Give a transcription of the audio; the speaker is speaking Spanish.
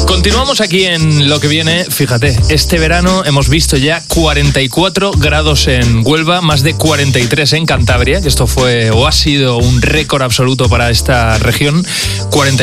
Continuamos aquí en lo que viene. Fíjate, este verano hemos visto ya 44 grados en Huelva, más de 43 en Cantabria, que esto fue o ha sido un récord absoluto para esta región.